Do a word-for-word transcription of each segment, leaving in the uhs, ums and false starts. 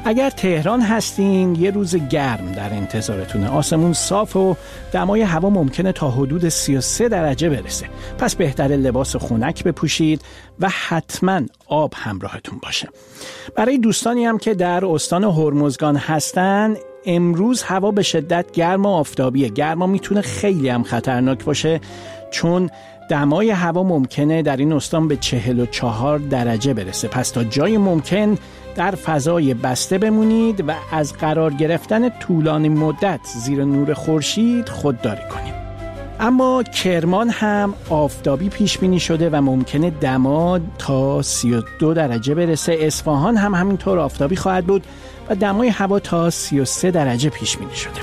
اگر تهران هستین یه روز گرم در انتظارتونه. آسمون صاف و دمای هوا ممکنه تا حدود سی و سه درجه برسه. پس بهتره لباس خنک بپوشید و حتما آب همراهتون باشه. برای دوستانی هم که در استان هرمزگان هستن، امروز هوا به شدت گرم و آفتابیه. گرما میتونه خیلی هم خطرناک باشه چون دمای هوا ممکنه در این استان به چهل و چهار درجه برسه. پس تا جای ممکن در فضای بسته بمونید و از قرار گرفتن طولانی مدت زیر نور خورشید خودداری کنید. اما کرمان هم آفتابی پیش بینی شده و ممکنه دما تا سی و دو درجه برسه. اصفهان هم همینطور آفتابی خواهد بود و دمای هوا تا سی و سه درجه پیش بینی شده.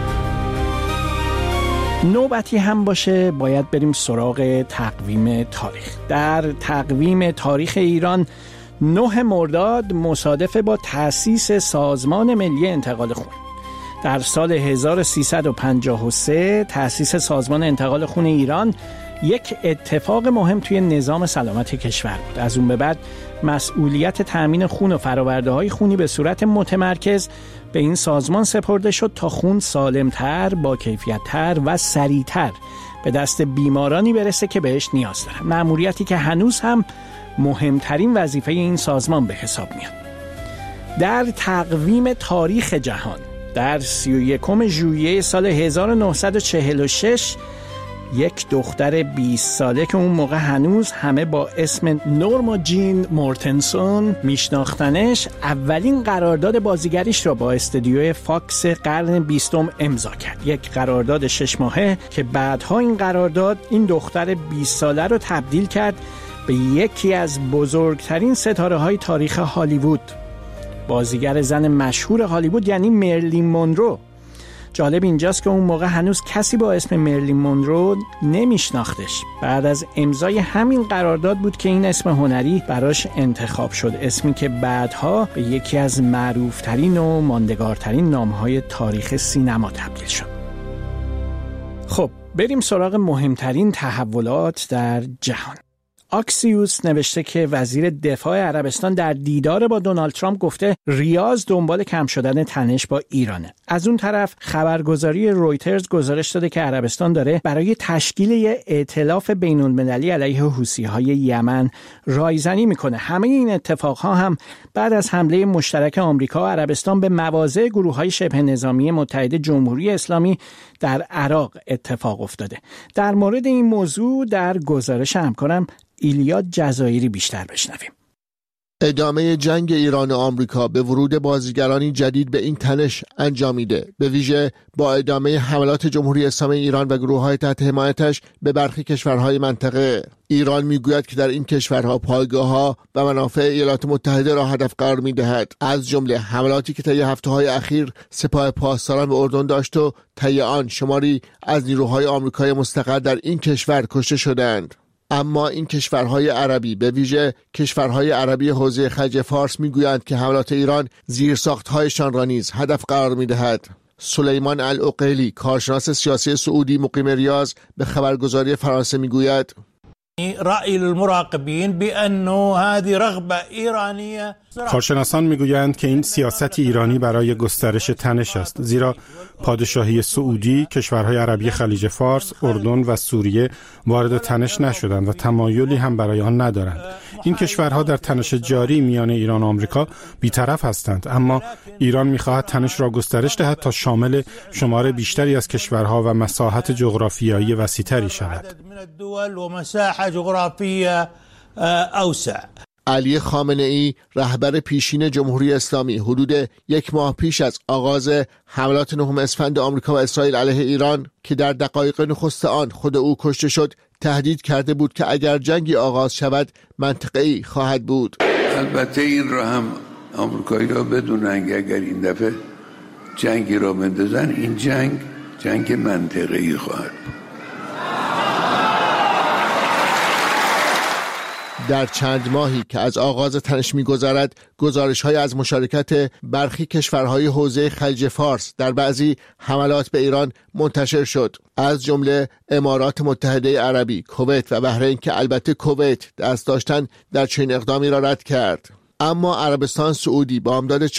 نوبتی هم باشه باید بریم سراغ تقویم تاریخ. در تقویم تاریخ ایران نه مرداد مصادف با تأسیس سازمان ملی انتقال خون. در سال هزار و سیصد و پنجاه و سه تأسیس سازمان انتقال خون ایران یک اتفاق مهم توی نظام سلامت کشور بود. از اون به بعد مسئولیت تأمین خون و فرآورده‌های خونی به صورت متمرکز به این سازمان سپرده شد تا خون سالمتر، با کیفیت‌تر و سریعتر به دست بیمارانی برسه که بهش نیاز دارن. مأموریتی که هنوز هم مهمترین وظیفه این سازمان به حساب میاد. در تقویم تاریخ جهان در سی و یکم ژوئیه سال هزار و نهصد و چهل و شش یک دختر بیست ساله که اون موقع هنوز همه با اسم نورما جین مورتنسون میشناختنش، اولین قرارداد بازیگریش را با استودیوی فاکس قرن بیستم امضا کرد. یک قرارداد شش ماهه که بعدها این قرارداد این دختر بیست ساله رو تبدیل کرد به یکی از بزرگترین ستاره های تاریخ هالیوود. بازیگر زن مشهور هالیوود یعنی مرلین مونرو. جالب اینجاست که اون موقع هنوز کسی با اسم مرلین مونرو نمیشناختش. بعد از امضای همین قرارداد بود که این اسم هنری براش انتخاب شد، اسمی که بعدها به یکی از معروفترین و ماندگارترین نامهای تاریخ سینما تبدیل شد. خب بریم سراغ مهمترین تحولات در جهان. آکسیوس نوشته که وزیر دفاع عربستان در دیدار با دونالد ترامپ گفته ریاض دنبال کم شدن تنش با ایرانه. از اون طرف خبرگزاری رویترز گزارش داده که عربستان داره برای تشکیل یه ائتلاف بین‌المللی علیه حوثی‌های یمن رایزنی میکنه. همه این اتفاقها هم بعد از حمله مشترک آمریکا و عربستان به مواضع گروه‌های شبه نظامی متحد جمهوری اسلامی در عراق اتفاق افتاده. در مورد این موضوع در گزارش همکارم ایلیا جزایری بیشتر بشنویم. ادامه جنگ ایران و آمریکا به ورود بازیگرانی جدید به این تنش انجامیده، به ویژه با ادامه حملات جمهوری اسلامی ایران و گروه‌های تحت حمایتش به برخی کشورهای منطقه. ایران میگوید که در این کشورها پایگاه‌ها و منافع ایالات متحده را هدف قرار می‌دهد، از جمله حملاتی که طی هفته‌های اخیر سپاه پاسداران به اردن داشت و طی آن شماری از نیروهای آمریکایی مستقر در این کشور کشته شدند. اما این کشورهای عربی، به ویژه کشورهای عربی حوزه خلیج فارس، میگویند که حملات ایران زیرساخت‌هایشان را نیز هدف قرار می‌دهد. سلیمان العقیلی، کارشناس سیاسی سعودی مقیم ریاض، به خبرگزاری فرانسه میگوید رأی المراقبین بأنه هذه رغبة ایرانیه. کارشناسان میگویند که این سیاست ایرانی برای گسترش تنش است، زیرا پادشاهی سعودی، کشورهای عربی خلیج فارس، اردن و سوریه وارد تنش نشدند و تمایلی هم برای آن ندارند. این کشورها در تنش جاری میان ایران و آمریکا بی‌طرف هستند، اما ایران می‌خواهد تنش را گسترش دهد تا شامل شمار بیشتری از کشورها و مساحت جغرافیایی وسیع‌تری شود. علی خامنه‌ای، رهبر پیشین جمهوری اسلامی، حدود یک ماه پیش از آغاز حملات نهم اسفند آمریکا و اسرائیل علیه ایران که در دقایق نخست آن خود او کشته شد، تهدید کرده بود که اگر جنگی آغاز شود منطقه‌ای خواهد بود. البته این را هم آمریکایی‌ها بدونن که اگر این دفعه جنگی را بندازن، این جنگ جنگ منطقه‌ای خواهد بود. در چند ماهی که از آغاز تنش می‌گذرد، گزارش‌های از مشارکت برخی کشورهای حوزه خلیج فارس در بعضی حملات به ایران منتشر شد، از جمله امارات متحده عربی، کویت و بحرین که البته کویت دست داشتن در چنین اقدامی را رد کرد. اما عربستان سعودی با امداد